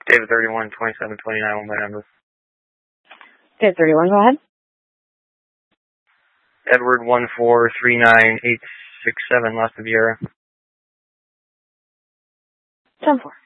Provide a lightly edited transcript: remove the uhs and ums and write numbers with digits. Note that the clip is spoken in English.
David 31, 27, 29, one by number. David 31, go ahead. Edward 1439867, Las Viera. 10-4.